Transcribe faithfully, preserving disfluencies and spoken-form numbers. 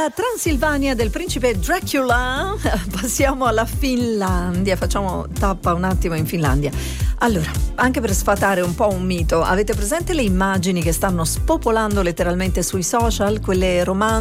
Dalla Transilvania del principe Dracula passiamo alla Finlandia, facciamo tappa un attimo in Finlandia. Allora, anche per sfatare un po' un mito, avete presente le immagini che stanno spopolando letteralmente sui social, quelle romantiche